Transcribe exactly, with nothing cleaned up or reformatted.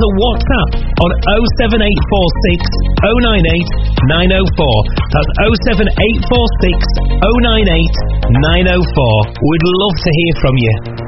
a WhatsApp on oh seven eight four six oh nine eight nine oh four. That's oh seven eight four six oh nine eight nine oh four. We'd love to hear from you.